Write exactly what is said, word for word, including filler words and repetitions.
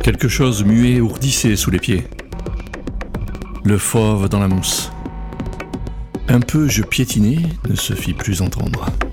Quelque chose muet ourdissait sous les pieds. Le fauve dans la mousse. Un peu je piétinais, ne se fit plus entendre.